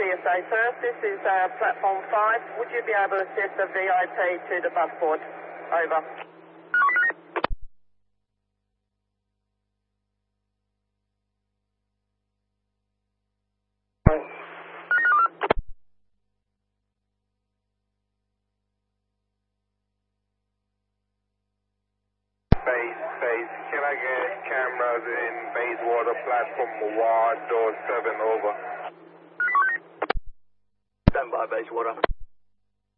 CSA first. This is platform 5. Would you be able to assist the VIP to the bus board? Over. Base. Can I get cameras in Bayswater platform 1, door 7, over? Stand by, Bayswater.